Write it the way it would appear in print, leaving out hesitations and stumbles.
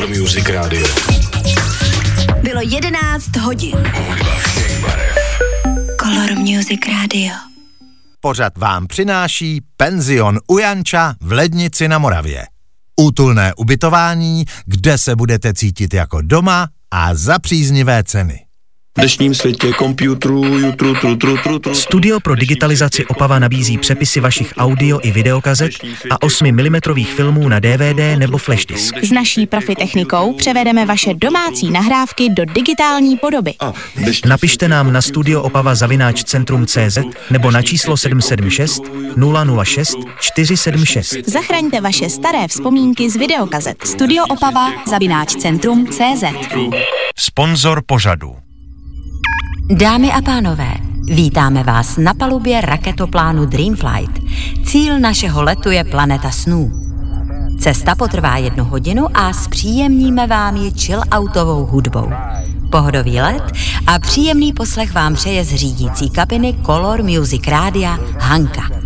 Color Music Radio. Bylo 11 hodin. Color Music Radio. Pořad vám přináší penzion u Janča v Lednici na Moravě. Útulné ubytování, kde se budete cítit jako doma a za příznivé ceny. V dnešním světě komputerů, Studio pro digitalizaci Opava nabízí přepisy vašich audio i videokazet a 8 mm filmů na DVD nebo flashdisk. S naší profi technikou převedeme vaše domácí nahrávky do digitální podoby. Napište nám na studioopava@centrum.cz nebo na číslo 776 006 476. Zachraňte vaše staré vzpomínky z videokazet. studioopava@centrum.cz. Sponzor pořadu. Dámy a pánové, vítáme vás na palubě raketoplánu Dreamflight. Cíl našeho letu je planeta snů. Cesta potrvá 1 hodinu a zpříjemníme vám ji chill-outovou hudbou. Pohodový let a příjemný poslech vám přeje z řídící kabiny Color Music Rádia Hanka.